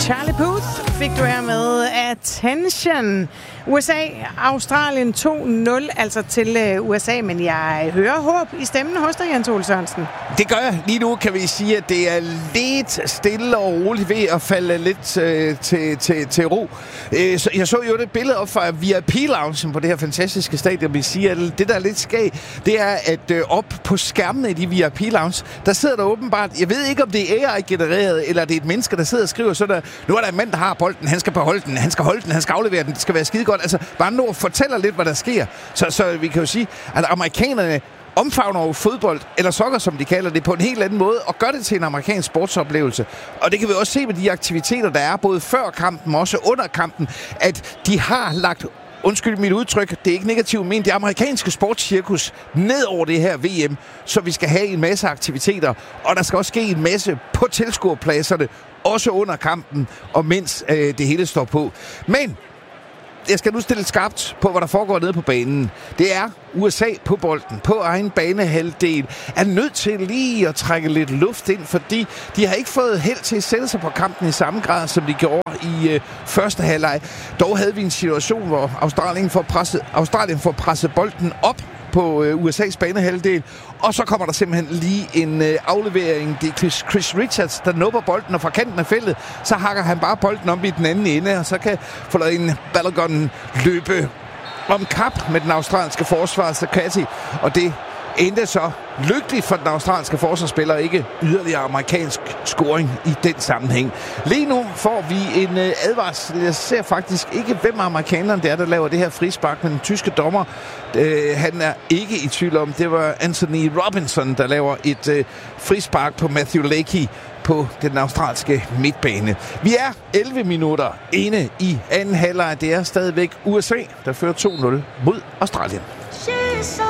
Charlie Puth fik du her med Attention. USA, Australien 2-0, altså til USA, men jeg hører håb i stemmen hos dig, Jens Ole Sørensen. Det gør jeg. Lige nu kan vi sige, at det er lidt stille og roligt ved at falde lidt til ro. Så jeg så jo et billede op fra VIP-loungen på det her fantastiske stadion. Vi siger, at det der er lidt skæg, det er, at op på skærmene i de VIP-lounge, der sidder der åbenbart, jeg ved ikke, om det er AI-genereret, eller det er et menneske, der sidder og skriver sådan, nu er der en mand, der har bolden, han skal beholde den, han skal holde den, han skal aflevere den, det skal være skide godt. Altså, bare nu fortæller lidt, hvad der sker. Så vi kan jo sige, at amerikanerne omfavner jo fodbold, eller soccer, som de kalder det, på en helt anden måde, og gør det til en amerikansk sportsoplevelse. Og det kan vi også se med de aktiviteter, der er, både før kampen, og også under kampen, at de har lagt, undskyld mit udtryk, det er ikke negativt, men det amerikanske sportscirkus ned over det her VM, så vi skal have en masse aktiviteter, og der skal også ske en masse på tilskuerpladserne, også under kampen, og mens det hele står på. Men jeg skal nu stille skarpt på, hvad der foregår nede på banen. Det er USA på bolden, på egen banehalvdel, er nødt til lige at trække lidt luft ind, fordi de har ikke fået held til at sætte sig på kampen i samme grad, som de gjorde i første halvleg. Dog havde vi en situation, hvor Australien får presset bolden op på USA's banehalvdel, og så kommer der simpelthen lige en aflevering. Det er Chris Richards, der nupper bolden, og fra kanten af feltet, så hakker han bare bolden om i den anden ende, og så kan Folarin Balogun løbe om kap med den australske forsvar, Sakati, og det endte så lykkeligt for den australske forsvarsspiller, ikke yderligere amerikansk scoring i den sammenhæng. Lige nu får vi en advarsel. Jeg ser faktisk ikke, hvem af amerikanerne det er, der laver det her frispark, men den tyske dommer, han er ikke i tvivl om. Det var Anthony Robinson, der laver et frispark på Matthew Leakey på den australske midtbane. Vi er 11 minutter inde i anden halvleg. Det er stadigvæk USA, der fører 2-0 mod Australien.